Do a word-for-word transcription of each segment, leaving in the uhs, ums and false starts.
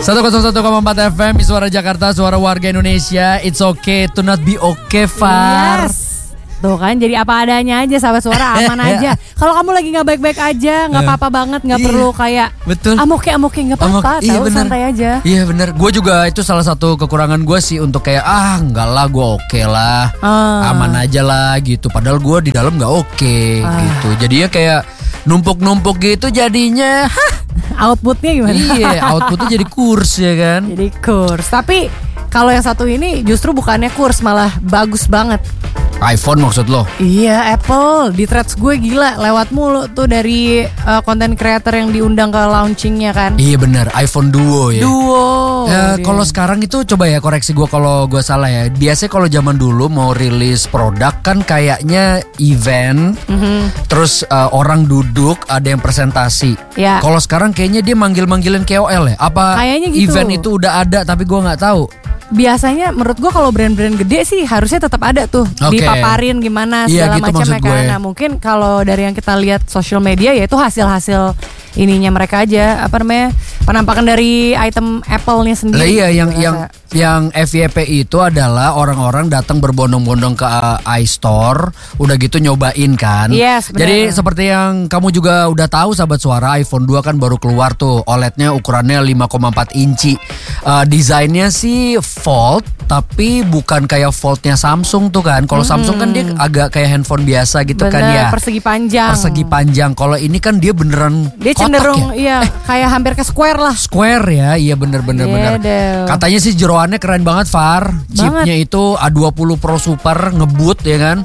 seratus satu koma empat F M Suara Jakarta, suara warga Indonesia. It's okay to not be okay, Far. Yes. Tuh kan, jadi apa adanya aja, sahabat suara, aman aja. Kalau kamu lagi nggak baik-baik aja, nggak apa-apa banget, nggak Iya. perlu kayak Betul. amoke amoke nggak apa-apa, Iya, tahu bener. santai aja. Iya bener. Gue juga itu salah satu kekurangan gue sih untuk kayak ah enggak lah gue oke lah, Ah. aman aja lah gitu. Padahal gue di dalam nggak oke Ah. gitu. Jadinya kayak numpuk-numpuk gitu jadinya. Hah, Outputnya gimana? iya, outputnya jadi kurs ya kan. Jadi kurs. Tapi kalau yang satu ini justru bukannya kurs, malah bagus banget. iPhone maksud lo? Iya, Apple di threads gue gila, lewat mulu tuh dari uh, content creator yang diundang ke launchingnya kan. Iya bener, iPhone Duo ya. Duo. Ya, dia. kalau sekarang itu coba ya koreksi gue kalau gue salah ya. Biasanya kalau zaman dulu mau rilis produk kan kayaknya event, Mhm. terus uh, orang duduk ada yang presentasi. Ya. Kalau sekarang kayaknya dia manggil-manggilin K O L ya. Apa Kayaknya gitu. event itu udah ada tapi gue nggak tahu. Biasanya menurut gue kalau brand-brand gede sih harusnya tetap ada tuh, Oke. dipaparin gimana Iya, segala gitu macam maksud ya gue. kan. Nah, mungkin kalau dari yang kita lihat sosial media ya itu hasil-hasil ininya mereka aja, apa namanya, penampakan dari item Apple-nya sendiri. Lah iya, yang gue yang rasa. yang F Y P itu adalah orang-orang datang berbondong-bondong ke uh, iStore, udah gitu nyobain kan. Yes, benar. Jadi seperti yang kamu juga udah tahu sahabat suara, iPhone dua kan baru keluar tuh, O L E D-nya ukurannya lima koma empat inci. Uh, desainnya sih Fold, tapi bukan kayak Fold-nya Samsung tuh kan. Kalau Samsung kan dia agak kayak handphone biasa gitu kan Bener, ya. persegi panjang. Persegi panjang. Kalau ini kan dia beneran Dia kotak cenderung ya. iya kayak hampir ke square lah. Square ya, iya bener-bener Iya bener. deh. Katanya sih jeroannya keren banget, Far. Chipnya itu A dua puluh Pro Super ngebut ya kan.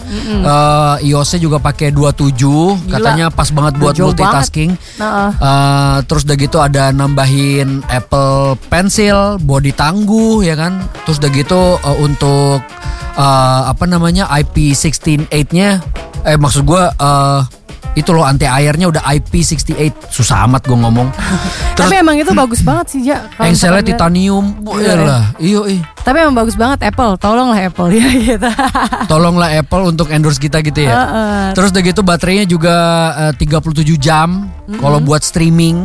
Eh, I O S-nya juga pakai dua puluh tujuh. Gila. Katanya pas banget buat Jauh multitasking. Nah, Eh, terus udah gitu ada nambahin Apple Pencil, body tangguh ya kan. Terus udah gitu eh, untuk eh, apa namanya I P enam delapan-nya, eh maksud gue eh, itu loh anti airnya udah I P enam delapan. Susah amat gue ngomong. tapi emang itu bagus banget sih, Ja. Kalau Engselnya misalkan lihat. titanium. Iya. Iyalah, iyo ih. Tapi emang bagus banget Apple. Tolonglah Apple ya gitu. Tolonglah Apple untuk endorse kita gitu ya. Heeh. Terus udah gitu baterainya juga eh, tiga puluh tujuh jam kalau buat streaming.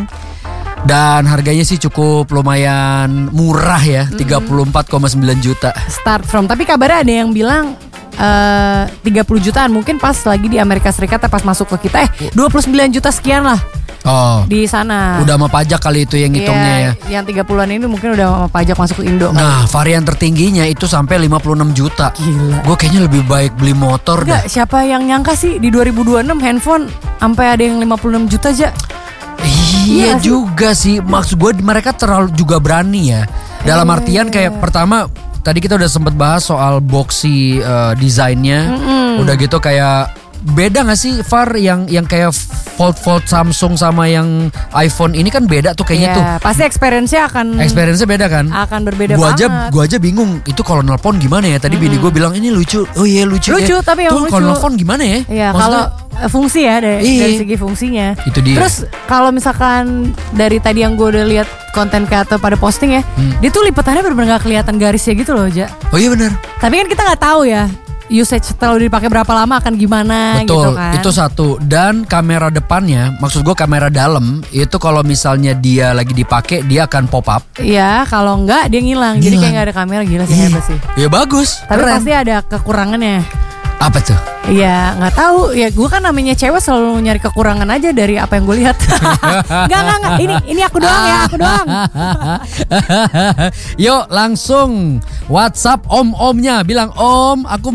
Dan harganya sih cukup lumayan murah ya, tiga puluh empat koma sembilan juta. Start from. Tapi kabarnya ada yang bilang eh, tiga puluh jutaan, mungkin pas lagi di Amerika Serikat pas masuk ke kita eh dua puluh sembilan juta sekian lah Oh, di sana. udah sama pajak kali itu yang ngitungnya ya. Iya, yang tiga puluhan ini mungkin udah sama pajak masuk ke Indo kan. Nah, varian tertingginya itu sampai lima puluh enam juta. Gila. Gue kayaknya lebih baik beli motor dah. Enggak, siapa yang nyangka sih di dua ribu dua puluh enam handphone sampai ada yang lima puluh enam juta aja. Iya Iya sih. juga sih. Maksud gue mereka terlalu juga berani ya. Dalam artian kayak pertama tadi kita udah sempet bahas soal boxy eh, desainnya. Udah gitu kayak beda gak sih Far yang yang kayak fold-fold Samsung sama yang iPhone ini kan beda tuh kayaknya Iya, tuh. pasti experience-nya akan Experience-nya beda kan? akan berbeda Gua banget. aja gua aja bingung itu kalau nelpon gimana ya. Tadi bini gue bilang ini lucu. Oh iya lucu, Lucu, ya. tapi emang Tuh kalau lucu. nelpon gimana ya? Iya, Maksudnya, kalau eh, fungsi ya dari, Iya. dari segi fungsinya. Itu dia. Terus kalau misalkan dari tadi yang gue udah lihat konten kreator pada posting ya, Hmm. dia tuh lipatannya benar-benar gak kelihatan garisnya gitu loh, Ja. Oh iya benar. Tapi kan kita nggak tahu ya usage setelah dipakai berapa lama akan gimana gitu Betul, kan. itu satu. Dan kamera depannya, maksud gue kamera dalam itu kalau misalnya dia lagi dipakai dia akan pop up. Iya, kalau enggak dia ngilang. Jadi Ngilang. kayak nggak ada kamera, gila sih, hebat sih. Ya bagus. Tapi keren. pasti ada kekurangannya. Apa tuh? Iya, nggak tahu. Ya gue kan namanya cewek selalu nyari kekurangan aja dari apa yang gue lihat. Nggak nggak nggak. Ini ini aku doang ya, aku doang. Yuk langsung WhatsApp om-omnya bilang om aku